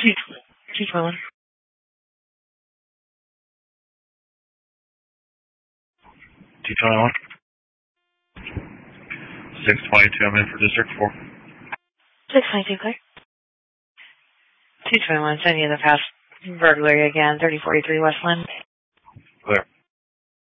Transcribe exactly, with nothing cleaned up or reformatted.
two twenty-one. two twenty-one. six twenty-two, I'm in for District four. six twenty-two, clear. two twenty-one, sending you the past burglary again, thirty forty-three Westland. Clear.